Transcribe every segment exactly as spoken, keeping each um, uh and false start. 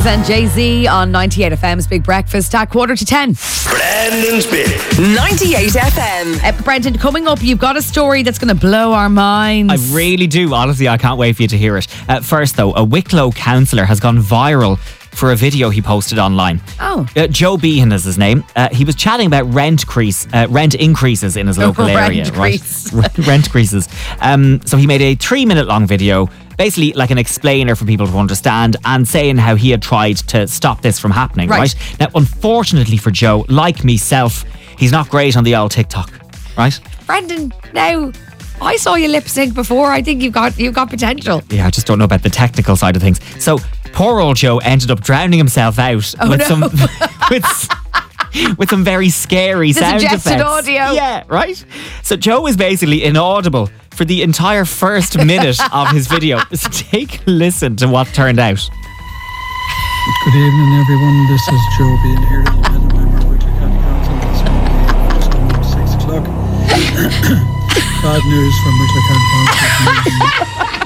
and Jay-Z on ninety-eight F M's Big Breakfast at quarter to ten. Brandon's Bit. ninety-eight F M. Uh, Brendan, coming up, you've got a story that's going to blow our minds. I really do. Honestly, I can't wait for you to hear it. Uh, first, though, a Wicklow councillor has gone viral for a video he posted online. Oh. Uh, Joe Behan is his name. Uh, he was chatting about rent crease, uh, rent increases in his local Rent area. crease. Right? Rent creases. Um, so he made a three minute long video, basically like an explainer for people to understand, and saying how he had tried to stop this from happening. Right. Right. Now, unfortunately for Joe, like myself, he's not great on the old TikTok. Right. Brendan, now, I saw you lip sync before. I think you've got you've got potential. Yeah, I just don't know about the technical side of things. So poor old Joe ended up drowning himself out Oh, with no. some with, s- with some very scary The sound suggested effects. audio. Yeah, right. So Joe is basically inaudible for the entire first minute of his video. So take a listen to what turned out. Good evening, everyone. This is Joe being here, the United Member of Wicklow County Council. It's uh, just going on six o'clock. Bad news from Wicklow County Council.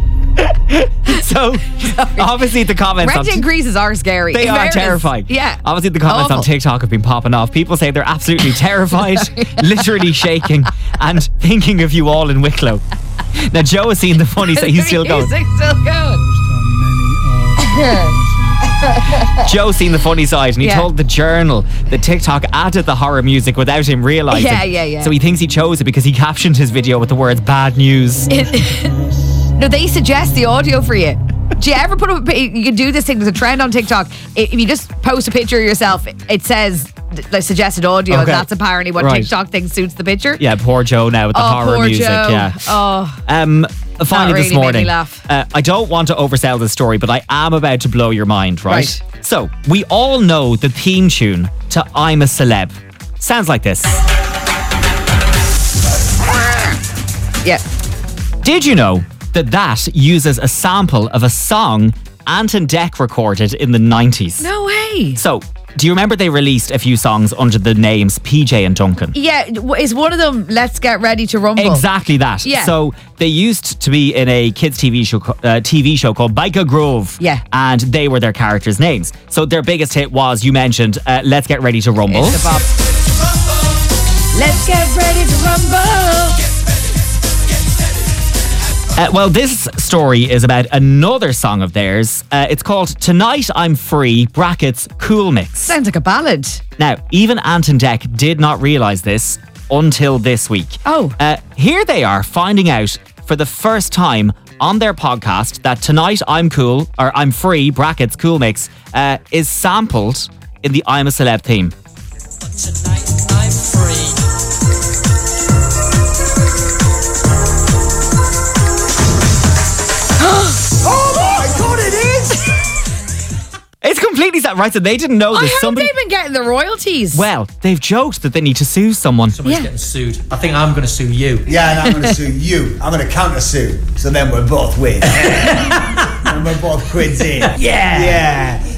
So obviously the comments Rent on increases are scary. They In are fairness, terrifying. Yeah. Obviously, the comments Awful. on TikTok have been popping off. People say they're absolutely terrified, literally shaking, and thinking of you all in Wicklow. Now, Joe has seen the funny side. He's still going. Music's still going. Joe's seen the funny side, and he Yeah. told the Journal that TikTok added the horror music without him realising. Yeah, yeah, yeah. So he thinks he chose it because he captioned his video with the words "bad news." No, they suggest the audio for you. Do you ever put up a, you can do this thing, there's a trend on TikTok. If you just post a picture of yourself, it says like suggested audio, Okay. and that's apparently what Right. TikTok thinks suits the picture. Yeah, poor Joe now with the Oh, horror poor music. Joe. Yeah. Oh. Um, finally, really this made me morning, laugh. Uh, I don't want to oversell this story, but I am about to blow your mind, right? Right. So, we all know the theme tune to I'm a Celeb. Sounds like this. Yeah. Did you know that that uses a sample of a song Anton Deck recorded in the nineties? No way. So, do you remember they released a few songs under the names P J and Duncan? Yeah, is one of them Let's Get Ready to Rumble? Exactly that. Yeah. So they used to be in a kids' T V show, co- uh, T V show called Biker Grove. Yeah. And they were their characters' names. So their biggest hit was, you mentioned, uh, Let's Get Ready to Rumble. It's the bop. Let's get ready to rumble. Uh, well, this story is about another song of theirs. Uh, it's called Tonight I'm Free, brackets, Cool Mix. Sounds like a ballad. Now, even Anton Deck did not realise this until this week. Oh. Uh, here they are finding out for the first time on their podcast that Tonight I'm Cool, or I'm Free, brackets, Cool Mix, uh, is sampled in the I'm a Celeb theme. Tonight I'm free. Oh my God, it is! It's completely set right, so they didn't know I this. hope Somebody, they've been getting the royalties. well, they've joked that they need to sue someone. Somebody's Yeah. getting sued. I think I'm going to sue you. Yeah, and I'm going to sue you. I'm going to counter sue. So then we're both win. And we're both quids in. Yeah. Yeah.